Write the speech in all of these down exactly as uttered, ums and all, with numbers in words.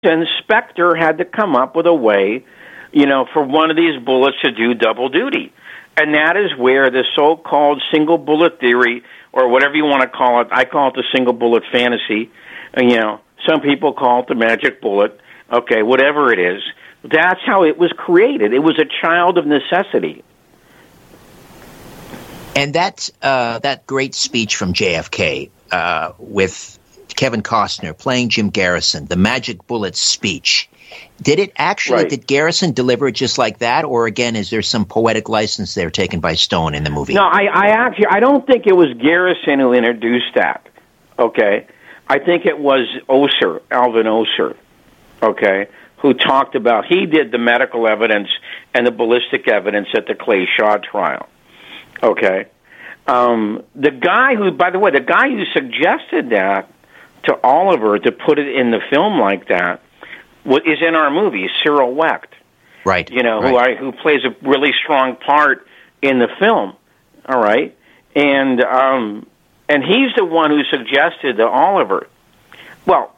And Spector had to come up with a way, you know, for one of these bullets to do double duty. And that is where the so-called single bullet theory, or whatever you want to call it, I call it the single bullet fantasy. And, you know, some people call it the magic bullet. Okay, whatever it is. That's how it was created. It was a child of necessity. And that, uh, that great speech from J F K uh, with Kevin Costner playing Jim Garrison, the magic bullet speech, did it actually, right. did Garrison deliver it just like that? Or again, is there some poetic license there taken by Stone in the movie? No, I, I actually, I don't think it was Garrison who introduced that, okay? I think it was Oser, Alvin Oser, okay, who talked about, he did the medical evidence and the ballistic evidence at the Clay Shaw trial, okay? Um, the guy who, by the way, the guy who suggested that to Oliver to put it in the film like that is in our movie, Cyril Wecht. Right. You know, right. who I, who plays a really strong part in the film. All right. And um, and he's the one who suggested to Oliver. Well,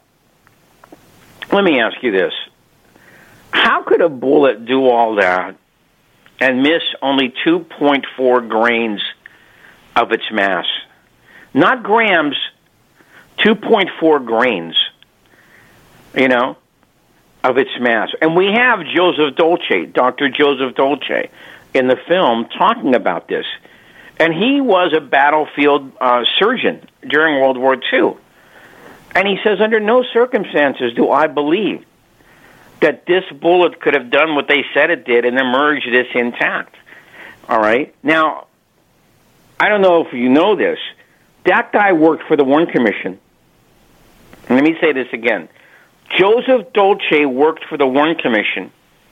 let me ask you this. How could a bullet do all that and miss only two point four grains of its mass? Not grams, two point four grains, you know, of its mass. And we have Joseph Dolce, Doctor Joseph Dolce, in the film talking about this. And he was a battlefield uh, surgeon during World War Two. And he says, under no circumstances do I believe that this bullet could have done what they said it did and emerged this intact. All right? Now, I don't know if you know this. That guy worked for the Warren Commission. And let me say this again. Joseph Dolce worked for the Warren Commission.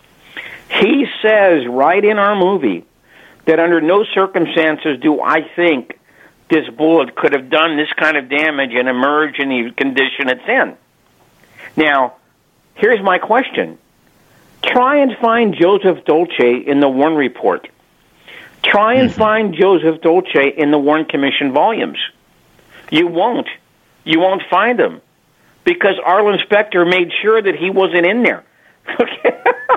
He says right in our movie that under no circumstances do I think this bullet could have done this kind of damage and emerged in the condition it's in. Now, here's my question. Try and find Joseph Dolce in the Warren Report. Try and find Joseph Dolce in the Warren Commission volumes. You won't. You won't find him because Arlen Specter made sure that he wasn't in there. Okay.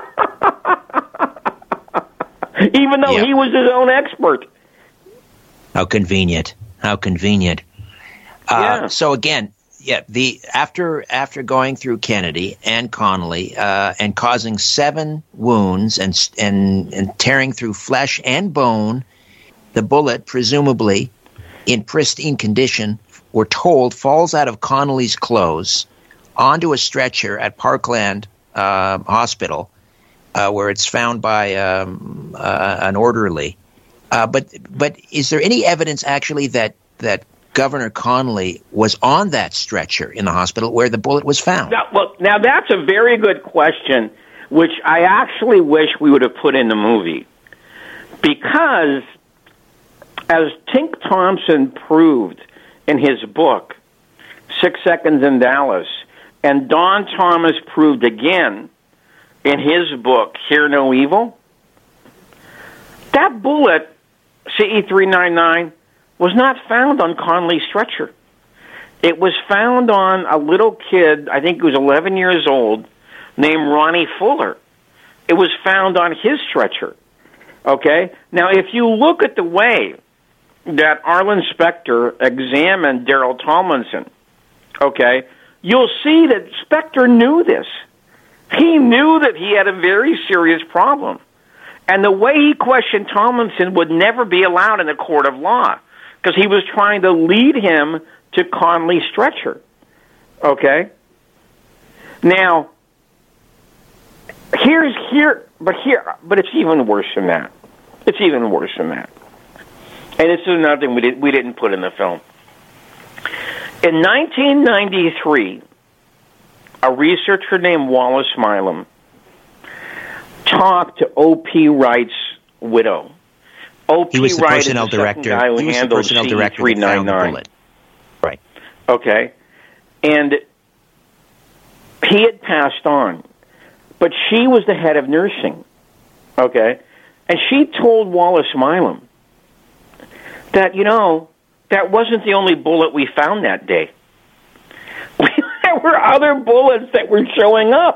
Even though yep. he was his own expert. How convenient. How convenient. Uh, yeah. So again, yeah, the after after going through Kennedy and Connolly uh, and causing seven wounds and and and tearing through flesh and bone, the bullet, presumably in pristine condition, we're told falls out of Connolly's clothes onto a stretcher at Parkland uh, Hospital, uh, where it's found by um, uh, an orderly. Uh, but but is there any evidence actually that that Governor Connolly was on that stretcher in the hospital where the bullet was found? Now, well, now that's a very good question, which I actually wish we would have put in the movie. Because, as Tink Thompson proved in his book, Six Seconds in Dallas, and Don Thomas proved again in his book, Hear No Evil, that bullet, C E three ninety-nine, was not found on Connolly's stretcher. It was found on a little kid, I think he was eleven years old, named Ronnie Fuller. It was found on his stretcher. Okay? Now, if you look at the way that Arlen Specter examined Daryl Tomlinson, okay, you'll see that Specter knew this. He knew that he had a very serious problem. And the way he questioned Tomlinson would never be allowed in a court of law because he was trying to lead him to Connolly's stretcher. Okay? Now, here's here, but here, but it's even worse than that. It's even worse than that. And this is another thing we didn't we didn't put in the film. In nineteen ninety-three, a researcher named Wallace Milam talked to O P Wright's widow. O P He was the Wright personnel is the director. guy who he was the handled personnel C E director three that found the ninety-nine. bullet. Right. Okay. And he had passed on. But she was the head of nursing. Okay. And she told Wallace Milam that, you know, that wasn't the only bullet we found that day. There were other bullets that were showing up.